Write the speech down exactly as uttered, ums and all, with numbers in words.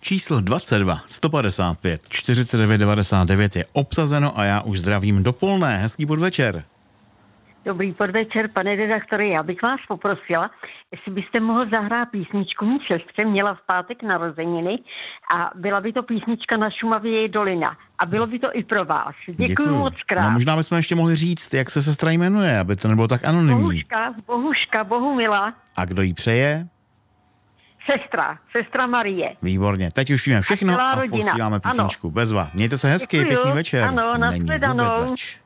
Číslo dvacet dva, sto padesát pět, čtyřicet devět devadesát devět je obsazeno a já už zdravím do Polné. Hezký podvečer. Dobrý podvečer, pane redaktore, já bych vás poprosila, jestli byste mohl zahrát písničku. Mí sestře měla v pátek narozeniny a byla by to písnička Na Šumavě je dolina. A bylo by to i pro vás. Děkuju, Děkuju. moc krát. No možná bychom ještě mohli říct, jak se sestra jmenuje, aby to nebylo tak anonymní. Bohuška, Bohuška, Bohumila. A kdo jí přeje? Sestra, sestra Marie. Výborně, teď už víme všechno a, a posíláme písničku. Bezva. Mějte se hezky, Děkuju. pěkný večer. Ano, Není nashledanou. vůbec zač.